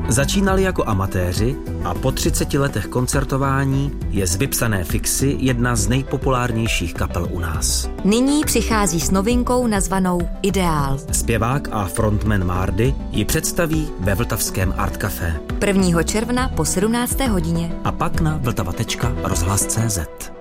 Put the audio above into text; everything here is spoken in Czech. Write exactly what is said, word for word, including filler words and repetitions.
Začínali jako amatéři a po třiceti letech koncertování je z Vypsané fixy jedna z nejpopulárnějších kapel u nás. Nyní přichází s novinkou nazvanou Ideál. Zpěvák a frontman Mardy ji představí ve vltavském Art Café. prvního června po sedmnácté hodině. A pak na vltava tečka rozhlas tečka cé zet.